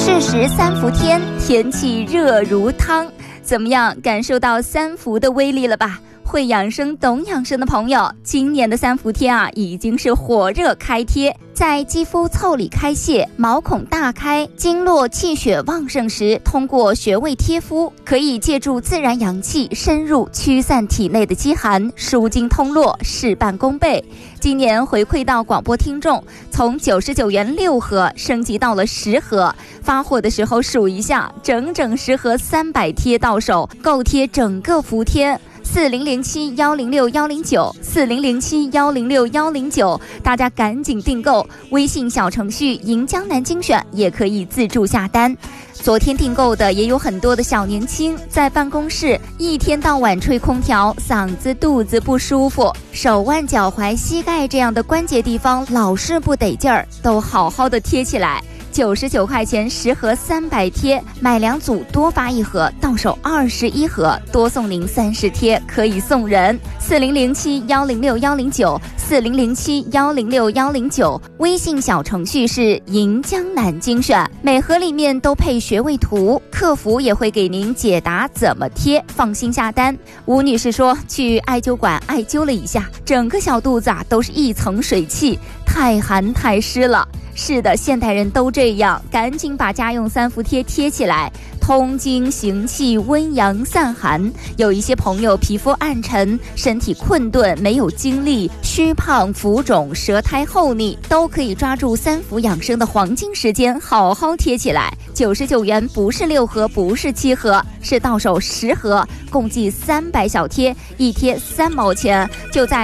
是时三伏天，天气热如汤，怎么样？感受到三伏的威力了吧？会养生懂养生的朋友，今年的三伏天啊，已经是火热开贴。在肌肤腠理开泄、毛孔大开、经络气血旺盛时，通过穴位贴敷，可以借助自然阳气深入驱散体内的积寒，舒筋通络，事半功倍。今年回馈到广播听众，从99元6盒升级到了10盒，发货的时候数一下，整整10盒300贴到手，够贴整个伏天。4007106109，4007106109，大家赶紧订购，微信小程序银江南精选也可以自助下单。昨天订购的也有很多的小年轻，在办公室一天到晚吹空调，嗓子肚子不舒服，手腕脚踝膝盖这样的关节地方老是不得劲儿，都好好的贴起来。99块钱10盒300贴，买2组多发1盒，到手21盒，多送您30贴，可以送人。4007106109，4007106109，微信小程序是银江南精选，每盒里面都配穴位图，客服也会给您解答怎么贴，放心下单。吴女士说，去艾灸馆艾灸了一下，整个小肚子啊都是一层水汽，太寒太湿了。是的，现代人都这样，赶紧把家用三伏贴贴起来，通经行气，温阳散寒。有一些朋友皮肤暗沉，身体困顿，没有精力，虚胖浮肿，舌苔厚腻，都可以抓住三伏养生的黄金时间，好好贴起来。99元不是6盒，不是7盒，是到手10盒，共计300小贴，一贴3毛钱，就在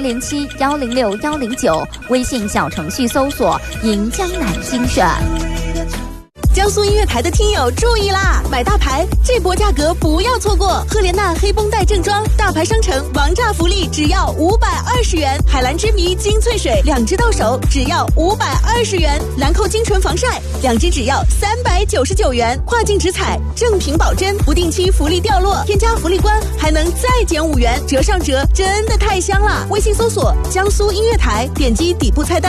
4007106109微信小程序搜索银江南精选。 江苏音乐台的听友注意啦，买大牌这波价格不要错过，赫莲娜黑绷带正装大牌商城王炸福利只要520元，海蓝之谜精粹水2支到手只要520元，兰蔻精纯防晒2支只要399元，跨境直采正品保真，不定期福利掉落，添加福利关还能再减5元，折上折，真的太香了。微信搜索江苏音乐台，点击底部菜单